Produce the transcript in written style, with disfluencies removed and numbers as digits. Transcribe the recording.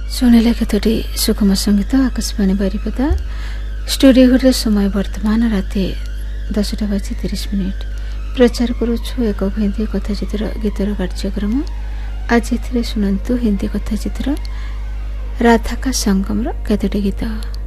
ଶୁଣିଲେ କେତୋଟି ସୁଗମ ସଙ୍ଗୀତ ଆକାଶବାଣୀ ବାରିପଦା। ଷ୍ଟୁଡିଓ ଘରେ ସମୟ ବର୍ତ୍ତମାନ ରାତି 10:30। ପ୍ରଚାର କରୁଛୁ ଏକ ହିନ୍ଦୀ କଥାଚିତ୍ର ଗୀତର କାର୍ଯ୍ୟକ୍ରମ। ଆଜି ଏଥିରେ ଶୁଣନ୍ତୁ ହିନ୍ଦୀ କଥାଚିତ୍ର ରାଧା କା ସଙ୍ଗମର କେତୋଟି ଗୀତ।